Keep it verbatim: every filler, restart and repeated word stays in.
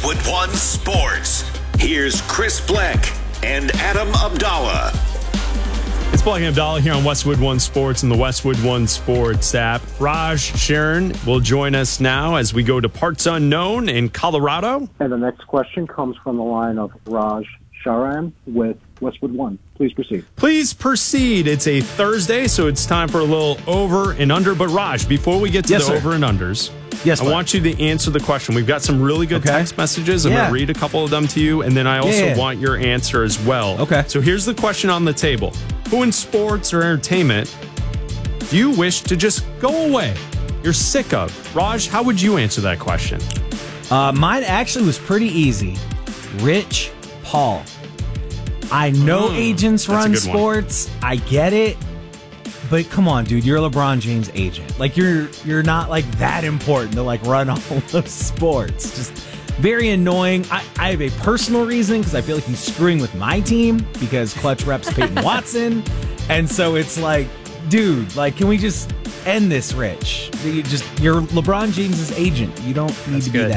Westwood One Sports. Here's Chris Black and Adam Abdallah. It's Black and Abdallah here on Westwood One Sports and the Westwood One Sports app. Raj Sharon will join us now as we go to parts unknown in Colorado. And the next question comes from the line of Raj Sharan with Westwood One. Please proceed. Please proceed. It's a Thursday, so it's time for a little over and under. But Raj, before we get to Yes, the sir. over and unders, Yes, I Black. want you to answer the question. We've got some really good Okay. text messages. I'm Yeah. going to read a couple of them to you, and then I also Yeah. want your answer as well. Okay. So here's the question on the table. Who in sports or entertainment do you wish to just go away? You're sick of. Raj, how would you answer that question? Uh, mine actually was pretty easy. Rich Paul. I know Mm, agents that's a run good one. sports. I get it. But come on, dude, you're a LeBron James agent. Like you're you're not like that important to like run all those sports. Just very annoying. I, I have a personal reason because I feel like he's screwing with my team because clutch reps Peyton Watson. And so it's like, dude, like, can we just end this, Rich? You just you're LeBron James's agent. You don't need That's to be good. that.